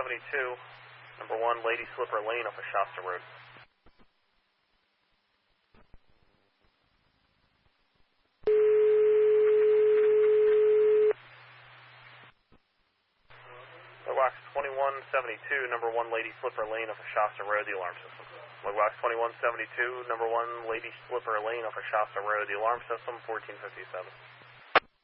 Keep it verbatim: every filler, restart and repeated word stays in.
seventy-two, number one, Lady Slipper Lane off of Shasta Road. Logbox twenty-one seventy-two, number one, Lady Slipper Lane off of Shasta Road, the alarm system. Logbox twenty-one seventy-two, number one, Lady Slipper Lane off of Shasta Road, the alarm system, fourteen fifty-seven.